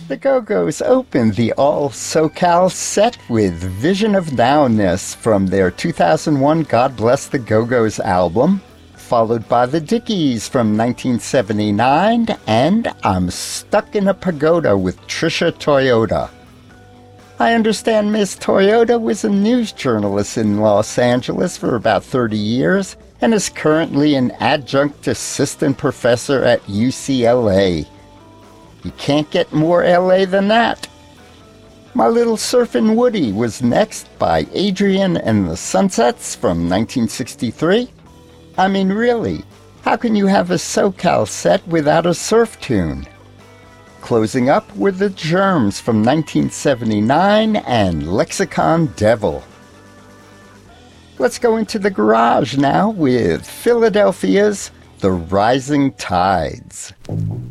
The Go-Go's opened the all-SoCal set with Vision of Nowness from their 2001 God Bless the Go-Go's album, followed by the Dickies from 1979 and I'm Stuck in a Pagoda with Trisha Toyota. I understand Miss Toyota was a news journalist in Los Angeles for about 30 years and is currently an adjunct assistant professor at UCLA. You can't get more LA than that. My Little Surfin' Woody was next by Adrian and the Sunsets from 1963. I mean, really, how can you have a SoCal set without a surf tune? Closing up were the Germs from 1979 and Lexicon Devil. Let's go into the garage now with Philadelphia's The Rising Tides.